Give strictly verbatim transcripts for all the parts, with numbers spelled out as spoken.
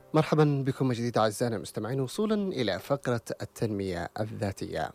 مرحبا بكم من جديد أعزائنا المستمعين، وصولا إلى فقرة التنمية الذاتية.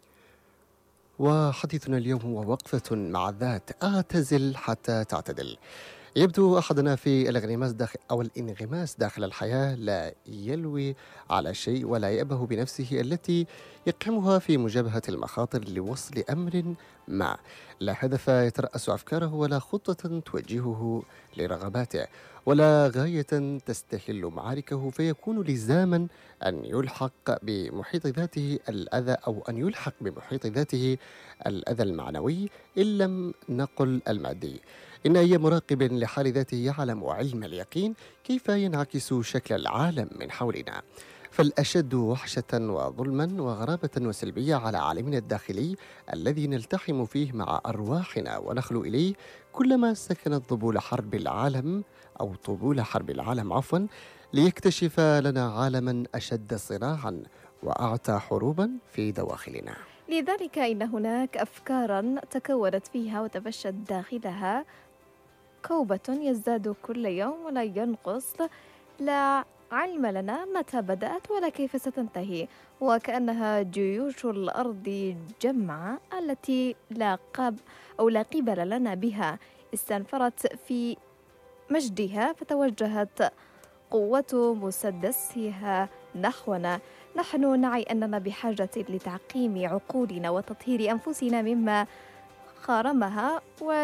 وحديثنا اليوم هو وقفة مع الذات، أعتزل حتى تعتدل. يبدو أحدنا في الانغماس داخل أو الانغماس داخل الحياة، لا يلوي على شيء ولا يأبه بنفسه التي يقحمها في مجابهة المخاطر لوصل أمر ما. لا هدف يترأس أفكاره، ولا خطة توجهه لرغباته، ولا غاية تستهل معاركه، فيكون لزاما أن يلحق بمحيط ذاته الأذى أو أن يلحق بمحيط ذاته الأذى المعنوي إن لم نقل المادي. إن أي مراقب لحال ذاته يعلم علم اليقين كيف ينعكس شكل العالم من حولنا. فالأشد وحشة وظلما وغرابة وسلبية على عالمنا الداخلي الذي نلتحم فيه مع أرواحنا ونخلو إليه كلما سكنت ضبول حرب العالم أو طبول حرب العالم عفوا ليكتشف لنا عالما أشد صراعا وأعتى حروبا في دواخلنا. لذلك إن هناك أفكارا تكونت فيها وتفشت داخلها كوبة يزداد كل يوم ولا ينقص، لا علم لنا متى بدأت ولا كيف ستنتهي، وكأنها جيوش الأرض جمعاء التي لا قاب أو لا قبل لنا بها استنفرت في مجدها، فتوجهت قوة مسدسها نحونا. نحن نعي أننا بحاجة لتعقيم عقولنا وتطهير أنفسنا مما خارمها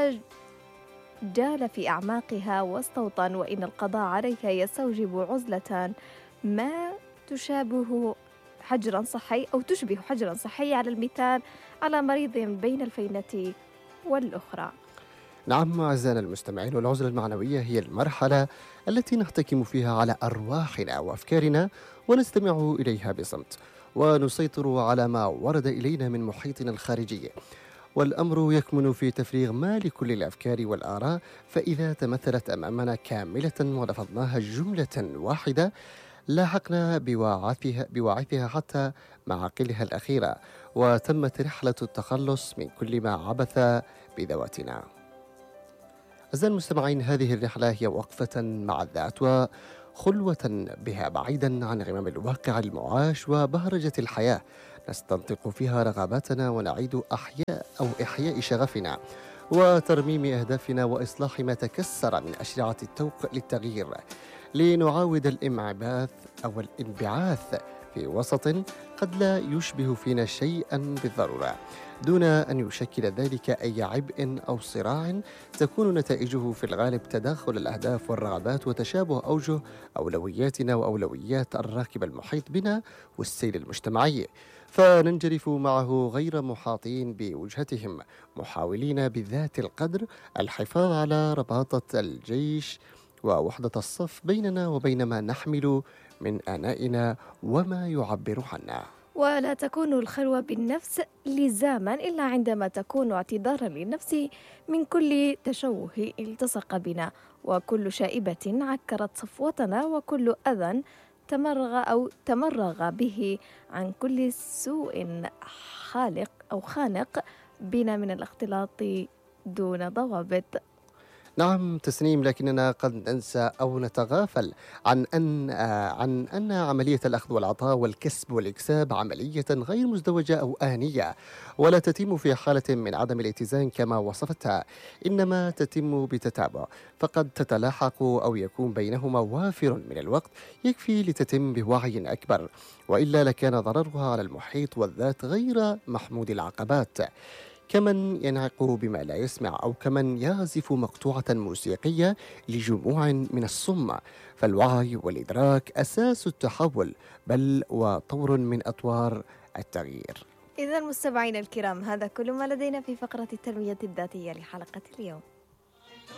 وجال في أعماقها واستوطن، وإن القضاء عليها يستوجب عزلة ما تشابه حجرا صحي أو تشبه حجرا صحي على المثال على مريض بين الفينة والأخرى. نعم أعزائنا المستمعين، والعزلة المعنوية هي المرحلة التي نحتكم فيها على أرواحنا وأفكارنا ونستمع إليها بصمت، ونسيطر على ما ورد إلينا من محيطنا الخارجي. والأمر يكمن في تفريغ ما لكل الأفكار والآراء، فإذا تمثلت أمامنا كاملة ولفظناها جملة واحدة لاحقنا بواعثها, بواعثها حتى معاقلها الأخيرة، وتمت رحلة التخلص من كل ما عبث بذواتنا. أعزائي المستمعين، هذه الرحلة هي وقفة مع الذات وخلوة بها بعيدا عن غمام الواقع المعاش وبهرجة الحياة، نستنطق فيها رغباتنا ونعيد أحياء أو إحياء شغفنا وترميم أهدافنا وإصلاح ما تكسر من أشرعة التوق للتغيير، لنعاود الانبعاث أو الانبعاث في وسط قد لا يشبه فينا شيئا بالضرورة، دون أن يشكل ذلك أي عبء أو صراع تكون نتائجه في الغالب تداخل الأهداف والرغبات وتشابه أوجه أولوياتنا وأولويات الراكب المحيط بنا والسيل المجتمعي، فننجرف معه غير محاطين بوجهتهم، محاولين بذات القدر الحفاظ على رباطة الجيش ووحدة الصف بيننا وبين ما نحمل من آنائنا وما يعبر عنا. ولا تكون الخلوة بالنفس لزاما إلا عندما تكون اعتذارا للنفس من كل تشوه التصق بنا، وكل شائبة عكرت صفوتنا، وكل أذى تمرغ أو تمرغ به عن كل سوء خالق أو خانق بنا من الاختلاط دون ضوابط. نعم تسنيم، لكننا قد ننسى أو نتغافل عن أن آه، عن أن عملية الأخذ والعطاء والكسب والإكساب عملية غير مزدوجة أو آنية، ولا تتم في حالة من عدم الاتزان كما وصفتها، إنما تتم بتتابع، فقد تتلاحق أو يكون بينهما وافر من الوقت يكفي لتتم بوعي أكبر، وإلا لكان ضررها على المحيط والذات غير محمود العقبات. كمن ينعق بما لا يسمع، أو كمن يعزف مقطوعة موسيقية لجموع من الصم، فالوعي والإدراك أساس التحول، بل وطور من أطوار التغيير. إذا مستمعينا الكرام، هذا كل ما لدينا في فقرة التنمية الذاتية لحلقة اليوم.